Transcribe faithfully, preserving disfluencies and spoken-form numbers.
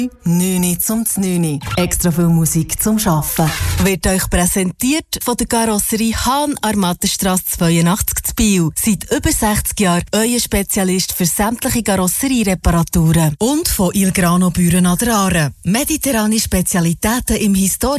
neun zum neun. Extra viel Musik zum Arbeiten. Wird euch präsentiert von der Karosserie Hahn Armatenstrasse zweiundachtzig zu Biel. Seit über sechzig Jahren euer Spezialist für sämtliche Karosseriereparaturen. Und von Il Grano Büren an der Aare. Mediterrane Spezialitäten im historischen